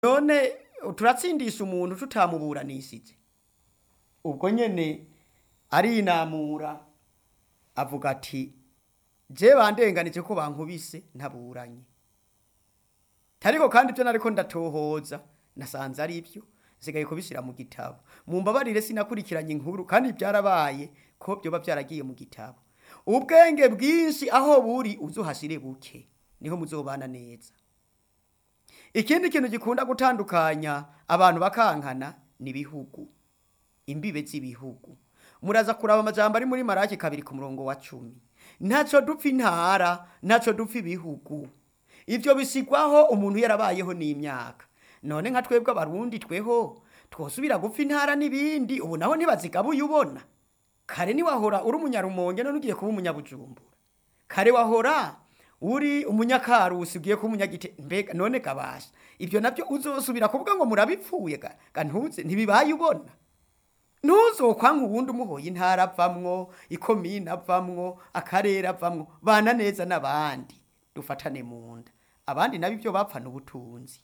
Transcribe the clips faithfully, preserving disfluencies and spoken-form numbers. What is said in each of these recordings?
none turatsindisha umuntu tutamuburanishije. Ubwo nyene arinamura avuga ati je bandenganije ko bankubise ntaburanye. Tariko kandi byo nariko ndatohoza nasanze ari byo sigaye kubishira mu gitabo. Mumbabarire sinakurikiranye inkuru kandi byarabaye ko byo bavyaragiye mu gitabo. Ubwenge bwinshi aho buri uzuhashire buke niho muzobana neza. Ikindi kintu gikunda gutandukanya abantu bakankana ni bihugu. Imbibe z'ibihugu. Muraza kuraba amajambo ari muri Maraki kabiri ku murongo wa cumi. Ntaco dupfa intara, ntaco dupfa ibihugu. Ivyo bisigwaho umuntu yarabayeho n'imyaka. None nka twebwe abarundi tweho twosubira gupfa intara n'ibindi ubu naho ntibazigabuye ubona. Kare ni wahora uri umunyarumonge none ugiye kuba umunyabujumbura. Kare wahora uri umunyakarusi ugiye kuba umunyagite mbega none kabasha. Ivyo navyo uzosubira kuvuga ngo murabipfuye ga, ga ntuze ntibibaye ubona. Ntuzokwanka ubundi umuhoye intara avamwo, ikomine avamwo, akarere avamwo, bana neza n'abandi. Dufatane munda. Abandi nabi byo bapfa n'ubutunzi.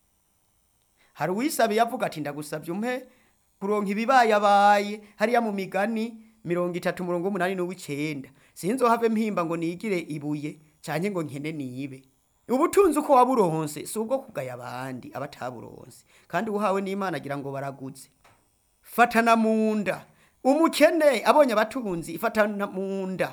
Hari uwisabe yavuga ati ndagusabye umpe kuronka ibibaye abaye hariya mu migani mirongo itatu murongo umunani n'uw'icenda. Sinzohave mpimba ngo nigire ibuye canke ngo nkene nibe. Ubutunzi uko waburonse si ubwo kugaya abandi abataburonse. Kandi uhawe n'Imana agira ngo baraguze. Fatana munda. Umukene abonye abatunzi ifatana munda.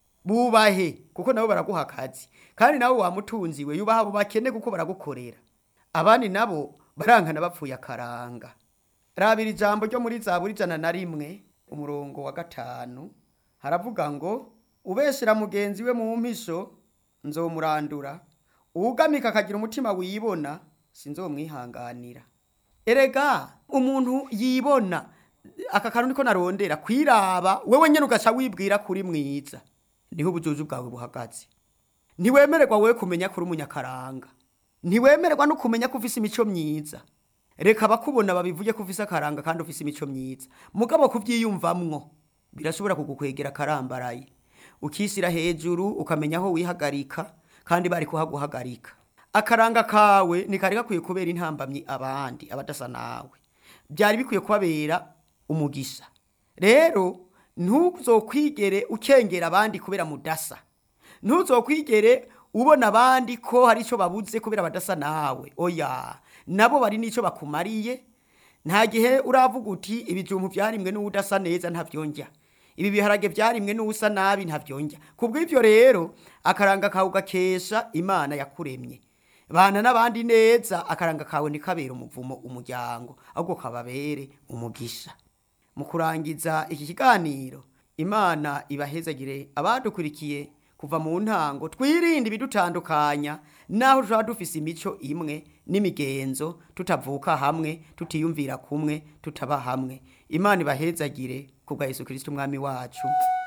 Bubahe kuko nabo baraguha akazi. Kandi nawe wamutunzi we yubaha abo bakene kuko baragukorera. Abandi nabo barankana bapfuye akaranga. Rabira ijambo ryo muri Zaburi ijana na rimwe umurongo wa gatanu haravuga ngo ubeshera mugenzi we mu mpisho nzomurandura. Ugamika akagira umutima wibona sinzomwihanganira. Erega umuntu yibona aka kantu niko narondera kwiraba wewe nyene ugaca wibwira kuri mwiza niho ubujuju bwawe buhagaze. Ntiwemererwa wewe kumenya kuri umunyakaranga. Ntiwemererwa no kumenya ko ufise imico myiza. Reka bakubona babivuye ko ufise akaranga kandi ufise imico myiza. Mugabo kuvyiyumvamwo birashobora kugukwegera karambaraye. Ukisira hejuru ukamenya aho wihagarika kandi bari kuhaguhagarika. Akaranga kawe nikari gakwiye kubera intambamyi abandi abadasa nawe. Byari bikwiye kubabera umugisha. Rero ntuzokwigere ukengera abandi kubera mudasa. Ntuzokwigere ubona abandi ko hari ico babuze kubera badasa nawe. Oya, nabo bari nico bakumariye. Nta gihe uravuga uti ibijumbu byarimwe n'udasa neza ntavyonja. Ibi biharage byarimwe n'usa nabi ntavyonja. Kubw'ivyo rero akaranga kawe gakesha Imana yakuremye. Bana n'abandi neza akaranga kawe nikabera umuvumo umuryango ahubwo kababere umugisha. Mu kurangiza iki kiganiro Imana ibahezagire abadukurikiye kuva mu ntango twirinde ibidutandukanya naho tuba dufise imico imwe n'imigenzo tutavuka hamwe tutiyumvira kumwe tutaba hamwe. Imana ibahezagire kubwa Yesu Kristo umwami wacu.